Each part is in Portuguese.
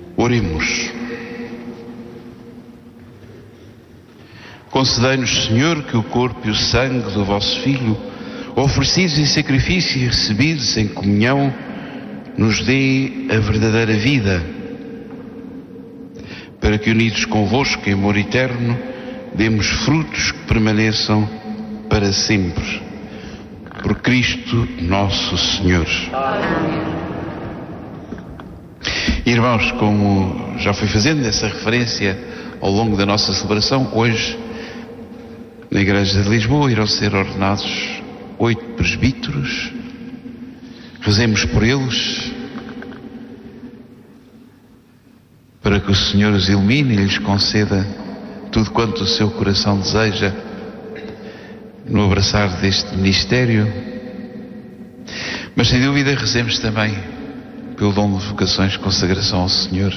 Oremos. Concedei-nos, Senhor, que o corpo e o sangue do vosso Filho, oferecidos em sacrifício e recebidos em comunhão, nos dê a verdadeira vida, para que, unidos convosco em amor eterno, demos frutos que permaneçam para sempre. Por Cristo nosso Senhor. Amém. Irmãos, como já fui fazendo essa referência ao longo da nossa celebração, hoje, na Igreja de Lisboa, irão ser ordenados 8 presbíteros. Rezemos por eles, para que o Senhor os ilumine e lhes conceda tudo quanto o seu coração deseja no abraçar deste ministério. Mas sem dúvida rezemos também pelo dom de vocações de consagração ao Senhor.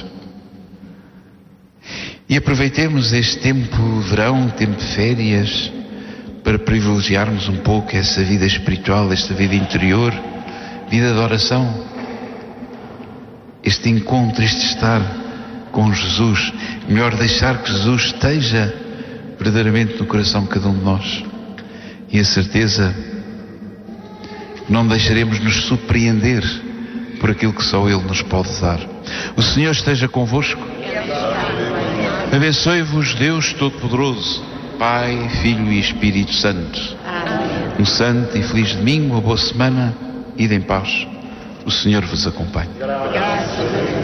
E aproveitemos este tempo de verão, tempo de férias, para privilegiarmos um pouco essa vida espiritual, esta vida interior, vida de oração, este encontro, este estar com Jesus. Melhor deixar que Jesus esteja verdadeiramente no coração de cada um de nós. E a certeza que não deixaremos nos surpreender por aquilo que só Ele nos pode dar. O Senhor esteja convosco. Abençoe-vos Deus Todo-Poderoso, Pai, Filho e Espírito Santo. Amém. Um santo e feliz domingo, uma boa semana, ide em paz. O Senhor vos acompanhe. Graças a Deus.